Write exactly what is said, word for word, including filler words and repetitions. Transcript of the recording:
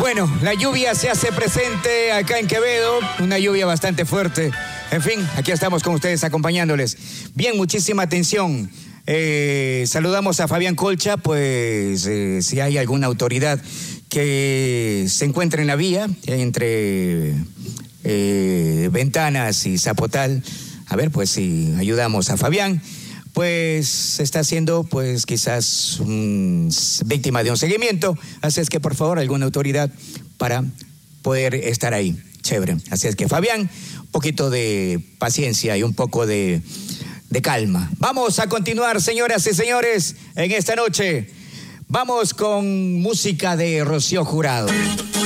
Bueno, la lluvia se hace presente acá en Quevedo, una lluvia bastante fuerte. En fin, aquí estamos con ustedes acompañándoles. Bien, muchísima atención. Eh, saludamos a Fabián Colcha, pues eh, si hay alguna autoridad que se encuentre en la vía entre eh, Ventanas y Zapotal, a ver, pues si ayudamos a Fabián, pues está siendo pues quizás um, víctima de un seguimiento, así es que por favor alguna autoridad para poder estar ahí, chévere. Así es que Fabián, un poquito de paciencia y un poco de, de calma. Vamos a continuar, señoras y señores, en esta noche. Vamos con música de Rocío Jurado.